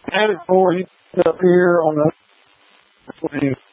had it for him up here on the